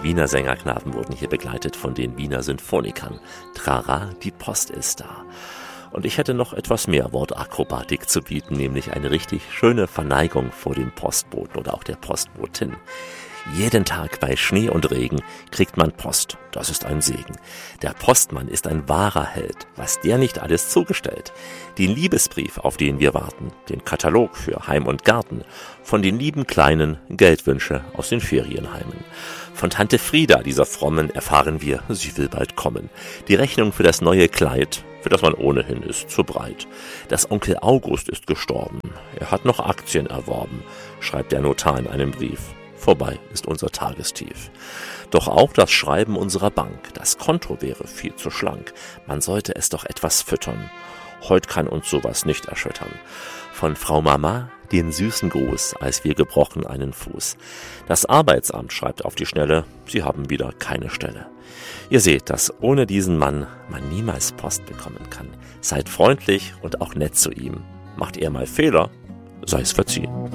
Wiener Sängerknaben wurden hier begleitet von den Wiener Symphonikern. Trara, die Post ist da. Und ich hätte noch etwas mehr Wortakrobatik zu bieten, nämlich eine richtig schöne Verneigung vor dem Postboten oder auch der Postbotin. Jeden Tag bei Schnee und Regen kriegt man Post. Das ist ein Segen. Der Postmann ist ein wahrer Held. Was der nicht alles zugestellt. Den Liebesbrief, auf den wir warten. Den Katalog für Heim und Garten. Von den lieben Kleinen Geldwünsche aus den Ferienheimen. Von Tante Frieda, dieser Frommen, erfahren wir, sie will bald kommen. Die Rechnung für das neue Kleid, für das man ohnehin ist, zu breit. Das Onkel August ist gestorben. Er hat noch Aktien erworben, schreibt der Notar in einem Brief. Vorbei ist unser Tagestief. Doch auch das Schreiben unserer Bank, das Konto wäre viel zu schlank. Man sollte es doch etwas füttern. Heut kann uns sowas nicht erschüttern. Von Frau Mama den süßen Gruß, als wir gebrochen einen Fuß. Das Arbeitsamt schreibt auf die Schnelle, sie haben wieder keine Stelle. Ihr seht, dass ohne diesen Mann man niemals Post bekommen kann. Seid freundlich und auch nett zu ihm. Macht er mal Fehler, sei es verziehen.